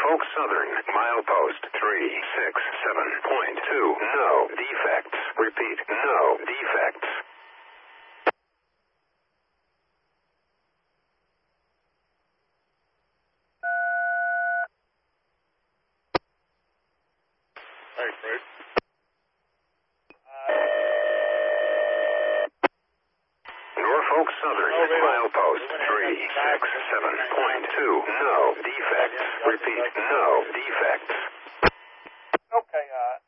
Norfolk Southern, milepost 367.2. No defects. Repeat, no defects. Hey, Fred. Norfolk Southern, milepost 367.2. No defects. Repeat, no defects. Okay,